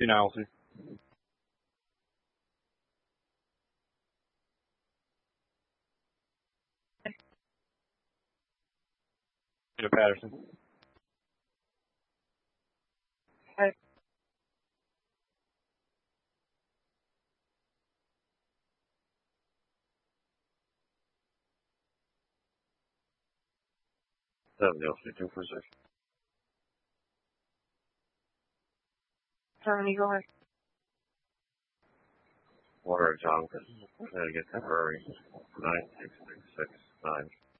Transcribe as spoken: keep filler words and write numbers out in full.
Two Allison. Peter Patterson. Hi. Seven Nelson, two for six. Germany, go ahead. Water Jonathan. Try to get temporary. Nine six six six nine.